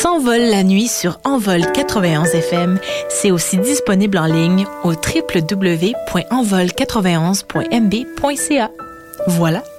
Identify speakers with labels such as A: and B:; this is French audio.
A: S'envole la nuit sur Envol 91 FM. C'est aussi disponible en ligne au www.envol91.mb.ca. Voilà.